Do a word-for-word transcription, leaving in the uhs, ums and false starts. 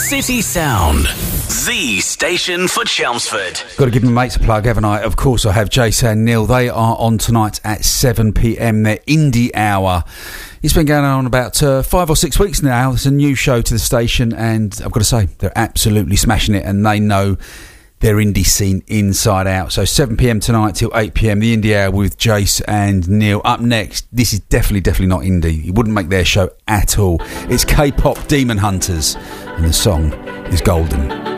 City Sound, the station for Chelmsford. Got to give my mates a plug, haven't I? Of course I have. Jason and Neil, they are on tonight at seven p.m. Their Indie Hour. It's been going on about uh, five or six weeks now. It's a new show to the station, and I've got to say, they're absolutely smashing it, and they know their indie scene inside out. So seven p.m. tonight till eight p.m, the Indie Hour with Jace and Neil. Up next, this is definitely, definitely not indie. It wouldn't make their show at all. It's K-pop Demon Hunters, and the song is Golden.